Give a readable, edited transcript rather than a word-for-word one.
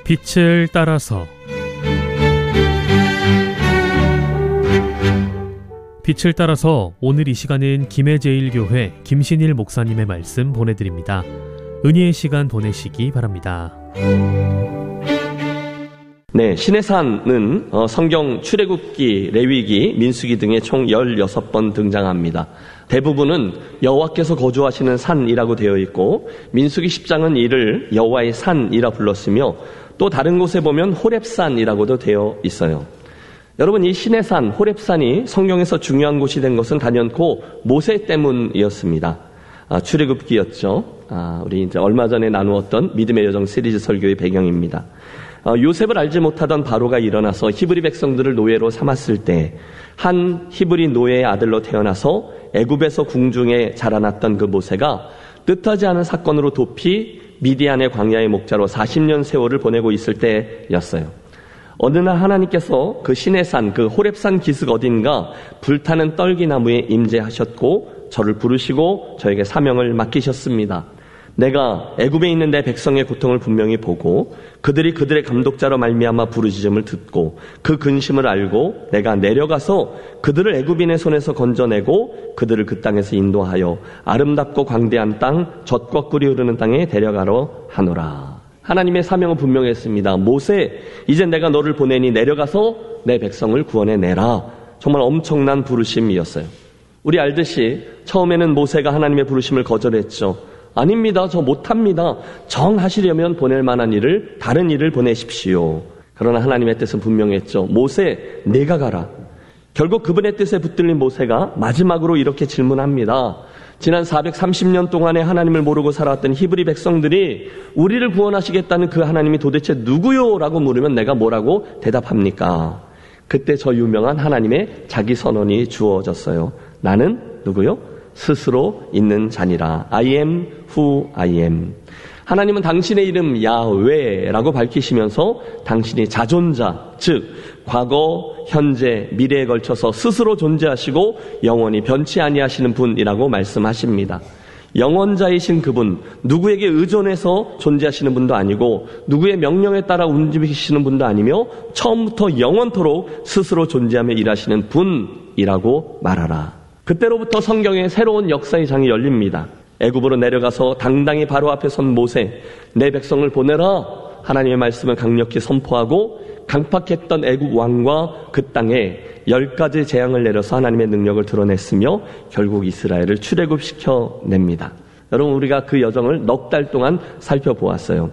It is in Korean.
빛을 따라서 빛을 따라서 오늘 이 시간은 김해제일교회 김신일 목사님의 말씀 보내드립니다. 은혜의 시간 보내시기 바랍니다. 네, 시내산은 성경 출애굽기, 레위기, 민수기 등에 총 16번 등장합니다. 대부분은 여호와께서 거주하시는 산이라고 되어 있고 민수기 10장은 이를 여호와의 산이라 불렀으며 또 다른 곳에 보면 호렙산이라고도 되어 있어요. 여러분, 이 시내산, 호렙산이 성경에서 중요한 곳이 된 것은 단연코 모세 때문이었습니다. 출애굽기였죠. 우리 이제 얼마 전에 나누었던 믿음의 여정 시리즈 설교의 배경입니다. 요셉을 알지 못하던 바로가 일어나서 히브리 백성들을 노예로 삼았을 때 한 히브리 노예의 아들로 태어나서 애굽에서 궁중에 자라났던 그 모세가 뜻하지 않은 사건으로 도피 미디안의 광야의 목자로 40년 세월을 보내고 있을 때였어요. 어느 날 하나님께서 그 시내산, 그 호렙산 기슭 어딘가 불타는 떨기나무에 임재하셨고 저를 부르시고 저에게 사명을 맡기셨습니다. 내가 애굽에 있는 내 백성의 고통을 분명히 보고 그들이 그들의 감독자로 말미암아 부르짖음을 듣고 그 근심을 알고 내가 내려가서 그들을 애굽인의 손에서 건져내고 그들을 그 땅에서 인도하여 아름답고 광대한 땅, 젖과 꿀이 흐르는 땅에 데려가러 하노라. 하나님의 사명은 분명했습니다. 모세, 이제 내가 너를 보내니 내려가서 내 백성을 구원해내라. 정말 엄청난 부르심이었어요. 우리 알듯이 처음에는 모세가 하나님의 부르심을 거절했죠. 아닙니다. 저 못합니다. 정하시려면 보낼 만한 일을, 다른 일을 보내십시오. 그러나 하나님의 뜻은 분명했죠. 모세, 내가 가라. 결국 그분의 뜻에 붙들린 모세가 마지막으로 이렇게 질문합니다. 지난 430년 동안에 하나님을 모르고 살아왔던 히브리 백성들이 우리를 구원하시겠다는 그 하나님이 도대체 누구요? 라고 물으면 내가 뭐라고 대답합니까? 그때 저 유명한 하나님의 자기 선언이 주어졌어요. 나는 누구요? 스스로 있는 자니라. I am who I am. 하나님은 당신의 이름 야훼라고 밝히시면서 당신이 자존자, 즉 과거, 현재, 미래에 걸쳐서 스스로 존재하시고 영원히 변치 아니하시는 분이라고 말씀하십니다. 영원자이신 그분, 누구에게 의존해서 존재하시는 분도 아니고 누구의 명령에 따라 움직이시는 분도 아니며 처음부터 영원토록 스스로 존재하며 일하시는 분이라고 말하라. 그때로부터 성경에 새로운 역사의 장이 열립니다. 애굽으로 내려가서 당당히 바로 앞에 선 모세, 내 백성을 보내라. 하나님의 말씀을 강력히 선포하고 강팍했던 애굽 왕과 그 땅에 10가지 재앙을 내려서 하나님의 능력을 드러냈으며 결국 이스라엘을 출애굽시켜 냅니다. 여러분, 우리가 그 여정을 넉 달 동안 살펴보았어요.